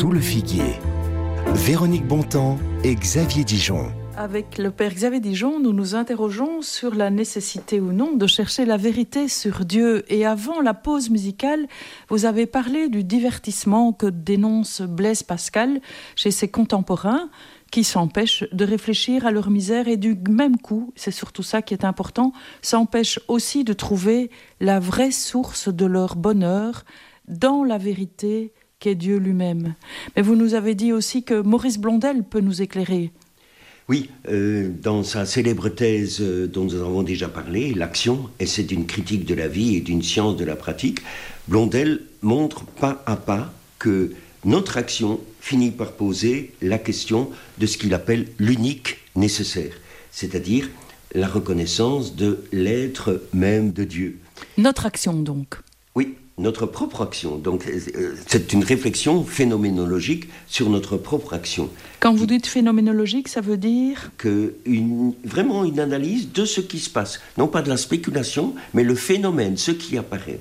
Sous le figuier, Véronique Bontemps et Xavier Dijon. Avec le Père Xavier Dijon, nous nous interrogeons sur la nécessité ou non de chercher la vérité sur Dieu. Et avant la pause musicale, vous avez parlé du divertissement que dénonce Blaise Pascal chez ses contemporains, qui s'empêchent de réfléchir à leur misère et du même coup, c'est surtout ça qui est important, s'empêchent aussi de trouver la vraie source de leur bonheur dans la vérité qu'est Dieu lui-même. Mais vous nous avez dit aussi que Maurice Blondel peut nous éclairer. Oui, dans sa célèbre thèse dont nous avons déjà parlé, L'action, et c'est une critique de la vie et d'une science de la pratique, Blondel montre pas à pas que notre action finit par poser la question de ce qu'il appelle l'unique nécessaire, c'est-à-dire la reconnaissance de l'être même de Dieu. Notre action donc. Oui, notre propre action. Donc c'est une réflexion phénoménologique sur notre propre action. Quand vous dites phénoménologique, ça veut dire vraiment une analyse de ce qui se passe. Non pas de la spéculation, mais le phénomène, ce qui apparaît.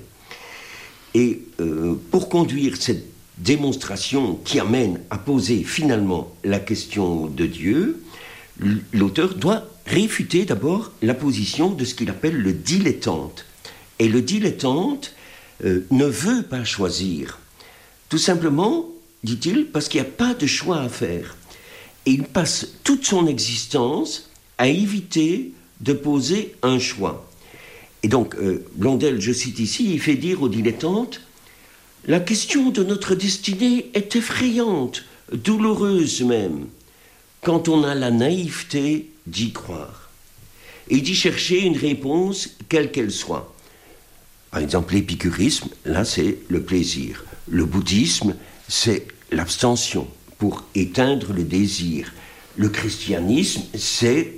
Et pour conduire cette démonstration qui amène à poser finalement la question de Dieu, l'auteur doit réfuter d'abord la position de ce qu'il appelle le dilettante. Et le dilettante ne veut pas choisir. Tout simplement, dit-il, parce qu'il n'y a pas de choix à faire. Et il passe toute son existence à éviter de poser un choix. Et donc, Blondel, je cite ici, il fait dire aux dilettantes: la question de notre destinée est effrayante, douloureuse même, quand on a la naïveté d'y croire et d'y chercher une réponse quelle qu'elle soit. Par exemple, l'épicurisme, là c'est le plaisir. Le bouddhisme, c'est l'abstention pour éteindre le désir. Le christianisme, c'est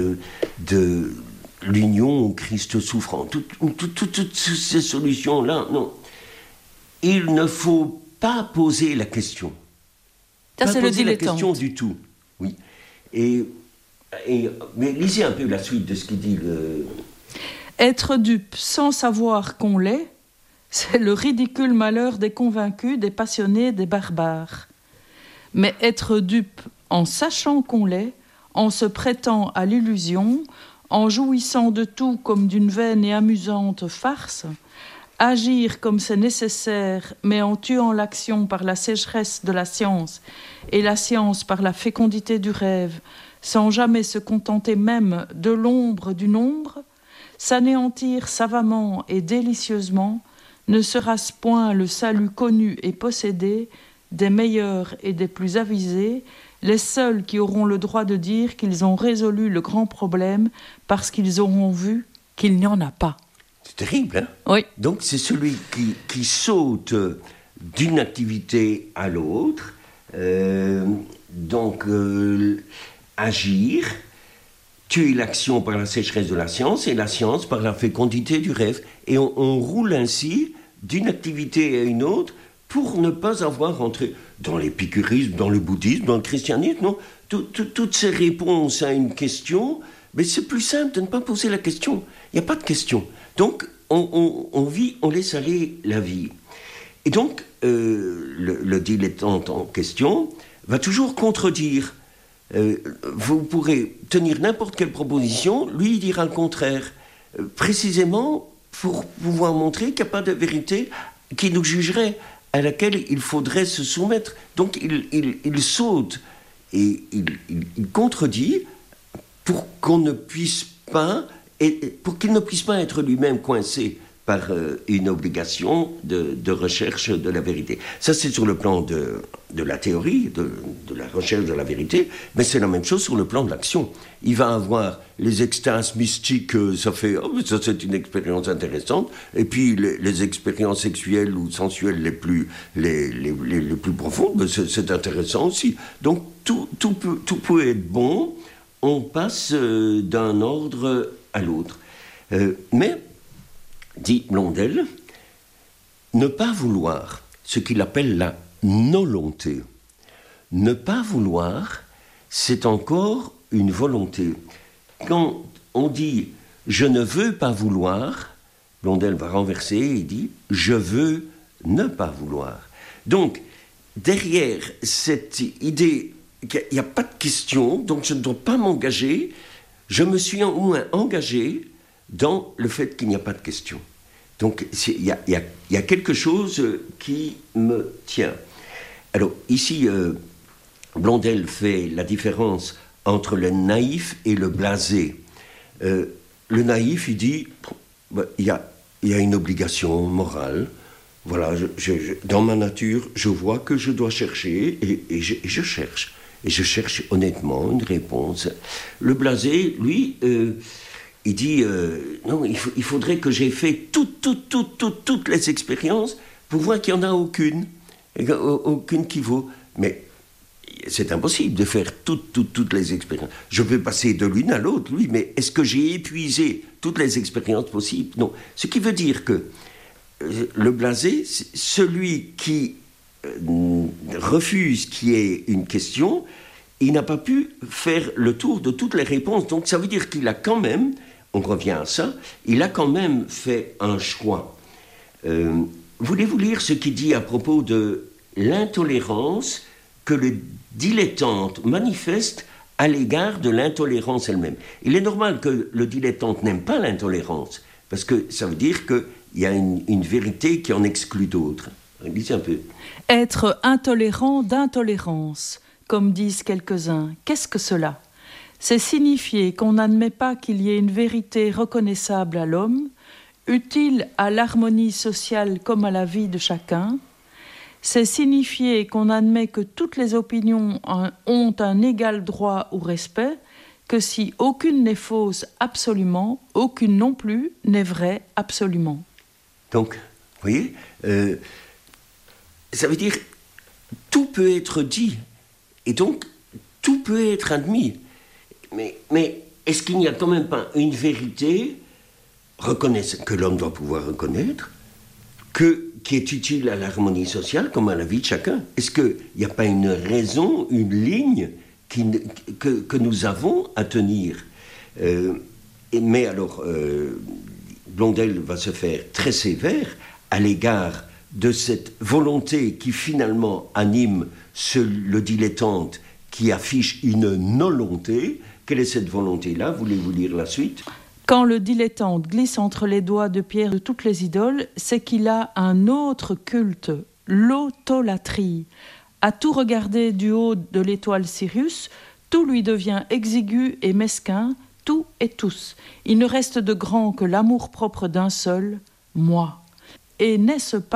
de l'union au Christ souffrant. Toutes ces solutions-là, non. Il ne faut pas poser la question. Ça, c'est le dilettante. La question du tout. Oui. Mais lisez un peu la suite de ce qu'il dit. Être dupe sans savoir qu'on l'est, c'est le ridicule malheur des convaincus, des passionnés, des barbares. Mais être dupe en sachant qu'on l'est, en se prêtant à l'illusion, en jouissant de tout comme d'une vaine et amusante farce, agir comme c'est nécessaire, mais en tuant l'action par la sécheresse de la science et la science par la fécondité du rêve, sans jamais se contenter même de l'ombre du nombre, s'anéantir savamment et délicieusement, ne sera-ce point le salut connu et possédé des meilleurs et des plus avisés, les seuls qui auront le droit de dire qu'ils ont résolu le grand problème parce qu'ils auront vu qu'il n'y en a pas. C'est terrible, hein ? Oui. Donc c'est celui qui saute d'une activité à l'autre, agir, tuer l'action par la sécheresse de la science et la science par la fécondité du rêve. Et on roule ainsi d'une activité à une autre pour ne pas avoir entré dans l'épicurisme, dans le bouddhisme, dans le christianisme, non. Toutes ces réponses à une question, mais c'est plus simple de ne pas poser la question. Il n'y a pas de question. Donc, on vit, on laisse aller la vie. Et donc, le dilettante en question va toujours contredire. Vous pourrez tenir n'importe quelle proposition, lui il dira le contraire. Précisément pour pouvoir montrer qu'il n'y a pas de vérité qui nous jugerait, à laquelle il faudrait se soumettre. Donc, il saute et il contredit pour qu'on ne puisse pas... Et pour qu'il ne puisse pas être lui-même coincé par une obligation de recherche de la vérité. Ça, c'est sur le plan de la théorie, de la recherche de la vérité, mais c'est la même chose sur le plan de l'action. Il va avoir les extases mystiques, ça c'est une expérience intéressante, et puis les expériences sexuelles ou sensuelles les plus profondes, c'est intéressant aussi. Donc tout peut être bon, on passe d'un ordre à l'autre. Mais, dit Blondel, ne pas vouloir, ce qu'il appelle la nolonté. Ne pas vouloir, c'est encore une volonté. Quand on dit « je ne veux pas vouloir », Blondel va renverser et dit « je veux ne pas vouloir ». Donc, derrière cette idée qu'il n'y a pas de question, donc je ne dois pas m'engager, je me suis au moins engagé dans le fait qu'il n'y a pas de question. Donc il y a quelque chose qui me tient. Alors ici, Blondel fait la différence entre le naïf et le blasé. Le naïf, il dit, il y a une obligation morale. Voilà, dans ma nature, je vois que je dois chercher et je cherche. Et je cherche honnêtement une réponse. Le blasé, lui, il dit, non, il faudrait que j'ai fait toutes les expériences pour voir qu'il n'y en a aucune qui vaut. Mais c'est impossible de faire toutes les expériences. Je peux passer de l'une à l'autre, oui, mais est-ce que j'ai épuisé toutes les expériences possibles? Non. Ce qui veut dire que le blasé, c'est celui qui refuse qu'il y ait une question, il n'a pas pu faire le tour de toutes les réponses. Donc ça veut dire qu'il a quand même, on revient à ça, il a quand même fait un choix. Voulez-vous lire ce qu'il dit à propos de l'intolérance que le dilettante manifeste à l'égard de l'intolérance elle-même? Il est normal que le dilettante n'aime pas l'intolérance, parce que ça veut dire qu'il y a une vérité qui en exclut d'autres. Lisez un peu. Être intolérant d'intolérance, comme disent quelques-uns, qu'est-ce que cela? C'est signifier qu'on n'admet pas qu'il y ait une vérité reconnaissable à l'homme, utile à l'harmonie sociale comme à la vie de chacun. C'est signifier qu'on admet que toutes les opinions ont un égal droit au respect, que si aucune n'est fausse absolument, aucune non plus n'est vraie absolument. Donc, vous voyez, ça veut dire tout peut être dit, et donc tout peut être admis. Mais est-ce qu'il n'y a quand même pas une vérité que l'homme doit pouvoir reconnaître, qui est utile à l'harmonie sociale comme à la vie de chacun? Est-ce qu'il n'y a pas une raison, une ligne que nous avons à tenir? Mais alors, Blondel va se faire très sévère à l'égard de cette volonté qui finalement anime le dilettante qui affiche une non-volonté. Quelle est cette volonté-là? Voulez-vous lire la suite? Quand le dilettante glisse entre les doigts de pierre de toutes les idoles, c'est qu'il a un autre culte, l'autolatrie. À tout regarder du haut de l'étoile Sirius, tout lui devient exigu et mesquin, tout et tous. Il ne reste de grand que l'amour-propre d'un seul, moi. Et n'est-ce pas